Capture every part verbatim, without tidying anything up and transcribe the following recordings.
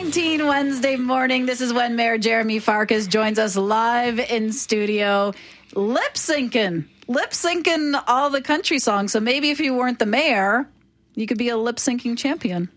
seventeen Wednesday morning. This is when Mayor Jeremy Farkas joins us live in studio, lip syncing, lip syncing all the country songs. So maybe if you weren't the mayor, you could be a lip syncing champion.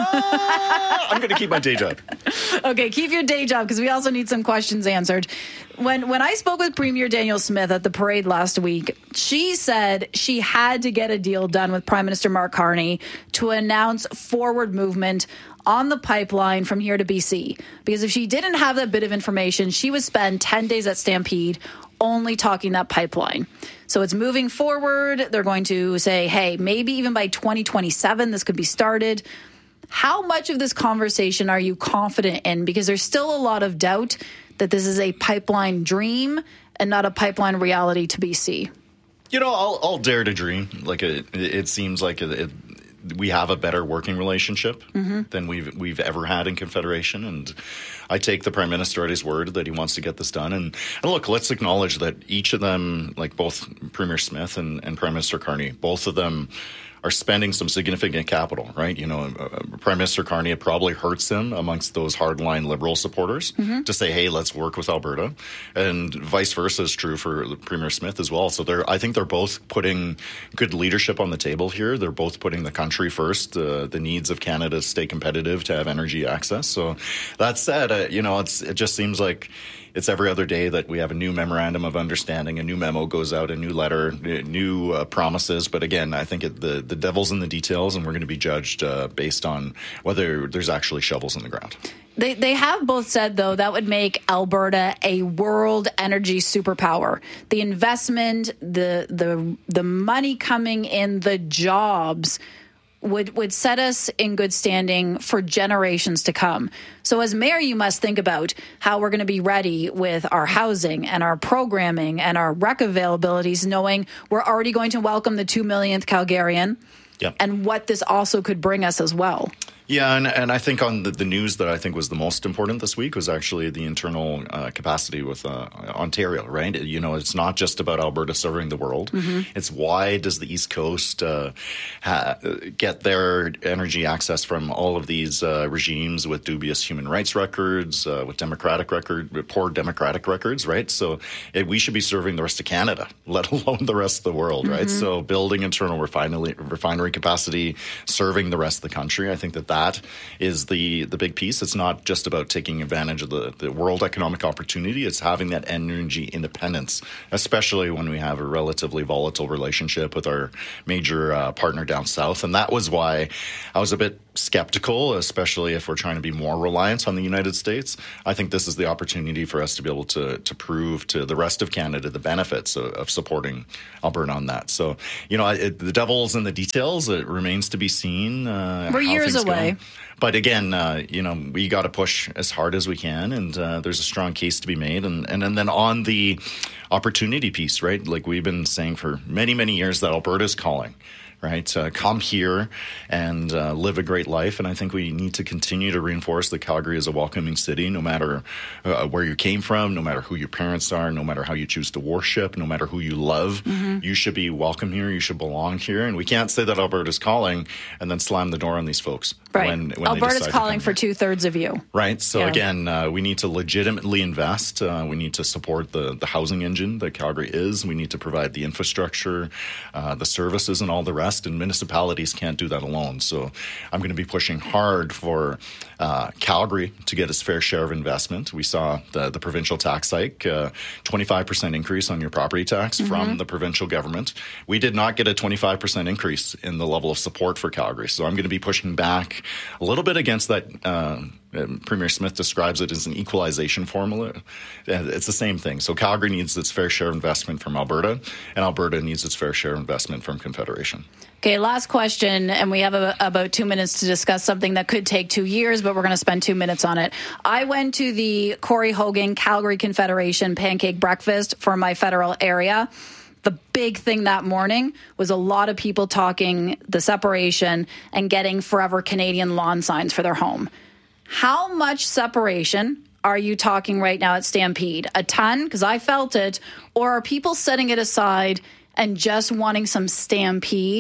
Ah, I'm going to keep my day job. Okay, keep your day job because we also need some questions answered. When when I spoke with Premier Danielle Smith at the parade last week, she said she had to get a deal done with Prime Minister Mark Carney to announce forward movement on the pipeline from here to B C. Because if she didn't have that bit of information, she would spend ten days at Stampede only talking that pipeline. So it's moving forward. They're going to say, hey, maybe even by twenty twenty-seven, this could be started. How much of this conversation are you confident in? Because there's still a lot of doubt that this is a pipeline dream and not a pipeline reality to B C. You know, I'll, I'll dare to dream. Like it, it seems like it, it, we have a better working relationship mm-hmm. than we've we've ever had in Confederation, and I take the Prime Minister at his word that he wants to get this done. And, and look, let's acknowledge that each of them, like both Premier Smith and, and Prime Minister Carney, both of them are spending some significant capital, right? You know, uh, Prime Minister Carney, it probably hurts him amongst those hardline Liberal supporters mm-hmm. to say, hey, let's work with Alberta. And vice versa is true for Premier Smith as well. So they're, I think they're both putting good leadership on the table here. They're both putting the country first, uh, the needs of Canada to stay competitive, to have energy access. So that said, uh, you know, it's, it just seems like it's every other day that we have a new memorandum of understanding, a new memo goes out, a new letter, new uh, promises. But again, I think it, the, the devil's in the details, and we're going to be judged uh, based on whether there's actually shovels in the ground. They they have both said, though, that would make Alberta a world energy superpower. The investment, the the the money coming in, the jobs would would set us in good standing for generations to come. So as mayor, you must think about how we're going to be ready with our housing and our programming and our rec availabilities, knowing we're already going to welcome the two millionth Calgarian yep. and what this also could bring us as well. Yeah, and, and I think on the, the news that I think was the most important this week was actually the internal uh, capacity with uh, Ontario, right? You know, it's not just about Alberta serving the world. Mm-hmm. It's why does the East Coast uh, ha- get their energy access from all of these uh, regimes with dubious human rights records, uh, with democratic record, with poor democratic records, right? So it, we should be serving the rest of Canada, let alone the rest of the world, mm-hmm. right? So building internal refinery, refinery capacity, serving the rest of the country, I think that that That is the, the big piece. It's not just about taking advantage of the, the world economic opportunity. It's having that energy independence, especially when we have a relatively volatile relationship with our major uh, partner down south. And that was why I was a bit skeptical, especially if we're trying to be more reliant on the United States. I think this is the opportunity for us to be able to to prove to the rest of Canada the benefits of, of supporting Alberta on that. So, you know, it, the devil's in the details. It remains to be seen. Uh, we're how years things away. Go. But again, uh, you know, we got to push as hard as we can, and uh, there's a strong case to be made. And, and and then on the opportunity piece, right? Like we've been saying for many, many years that Alberta's calling. Right, uh, come here and uh, live a great life. And I think we need to continue to reinforce that Calgary is a welcoming city, no matter uh, where you came from, no matter who your parents are, no matter how you choose to worship, no matter who you love. Mm-hmm. You should be welcome here. You should belong here. And we can't say that Alberta's calling and then slam the door on these folks. Right. When, when Alberta's calling for two thirds of you. Right. So yeah. again, uh, we need to legitimately invest. Uh, we need to support the, the housing engine that Calgary is. We need to provide the infrastructure, uh, the services, and all the rest. And municipalities can't do that alone. So I'm going to be pushing hard for uh, Calgary to get its fair share of investment. We saw the, the provincial tax hike, uh, twenty-five percent increase on your property tax mm-hmm. from the provincial government. We did not get a twenty-five percent increase in the level of support for Calgary. So I'm going to be pushing back a little bit against that. Uh, Premier Smith describes it as an equalization formula. It's the same thing. So Calgary needs its fair share of investment from Alberta, and Alberta needs its fair share of investment from Confederation. Okay, last question, and we have a, about two minutes to discuss something that could take two years, but we're going to spend two minutes on it. I went to the Corey Hogan Calgary Confederation pancake breakfast for my federal area. The big thing that morning was a lot of people talking the separation and getting Forever Canadian lawn signs for their home. How much separation are you talking right now at Stampede? A ton? Because I felt it. Or are people setting it aside and just wanting some Stampede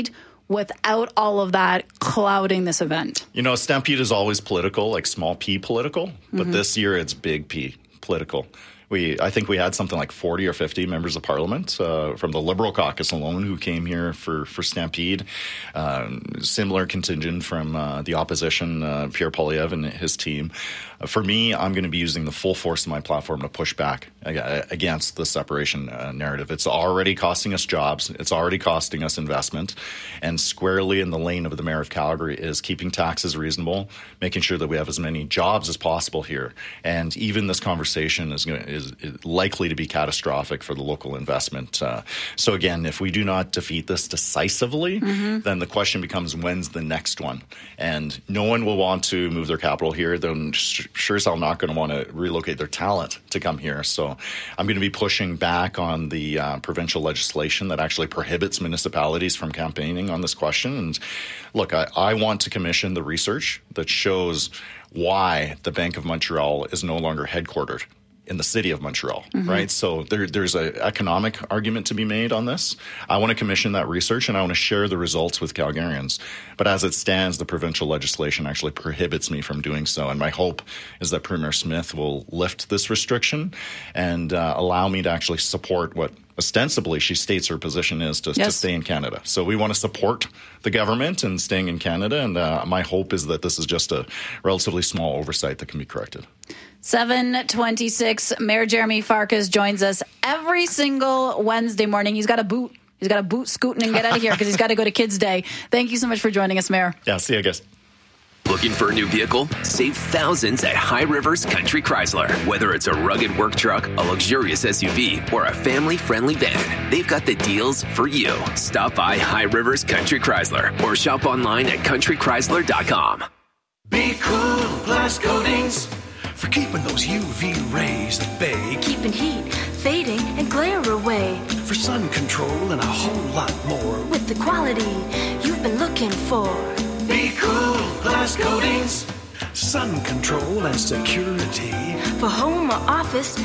without all of that clouding this event? You know, Stampede is always political, like small p political, but mm-hmm. this year it's big P political. We, I think we had something like forty or fifty members of parliament uh, from the Liberal caucus alone who came here for, for Stampede. Um, similar contingent from uh, the opposition, uh, Pierre Poilievre and his team. Uh, for me, I'm going to be using the full force of my platform to push back against the separation uh, narrative. It's already costing us jobs. It's already costing us investment. And squarely in the lane of the Mayor of Calgary is keeping taxes reasonable, making sure that we have as many jobs as possible here. And even this conversation is going to Is, is likely to be catastrophic for the local investment. Uh, so again, if we do not defeat this decisively, mm-hmm. then the question becomes, when's the next one? And no one will want to move their capital here. They're sure as hell not going to want to relocate their talent to come here. So I'm going to be pushing back on the uh, provincial legislation that actually prohibits municipalities from campaigning on this question. And look, I, I want to commission the research that shows why the Bank of Montreal is no longer headquartered in the city of Montreal, mm-hmm. right? So there, there's an economic argument to be made on this. I want to commission that research and I want to share the results with Calgarians. But as it stands, the provincial legislation actually prohibits me from doing so. And my hope is that Premier Smith will lift this restriction and uh, allow me to actually support what ostensibly she states her position is to, yes. to stay in Canada. So we want to support the government in staying in Canada. And uh, my hope is that this is just a relatively small oversight that can be corrected. seven twenty-six, Mayor Jeremy Farkas joins us every single Wednesday morning. He's got a boot. He's got a boot scooting and get out of here because he's got to go to Kids Day. Thank you so much for joining us, Mayor. Yeah, see you guys. Looking for a new vehicle? Save thousands at High Rivers Country Chrysler. Whether it's a rugged work truck, a luxurious S U V, or a family-friendly van, they've got the deals for you. Stop by High Rivers Country Chrysler or shop online at country chrysler dot com. Be cool, glass coatings, for keeping those U V rays at bay. Keeping heat, fading, and glare away. For sun control and a whole lot more. With the quality you've been looking for. Be cool, glass coatings, sun control and security. For home or office,